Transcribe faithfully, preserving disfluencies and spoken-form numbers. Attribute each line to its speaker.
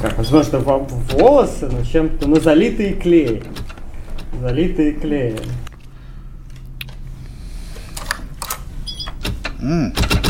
Speaker 1: как, возможно, в волосы, но чем-то, ну, залитые клеем. Залитые клеем.
Speaker 2: Mm.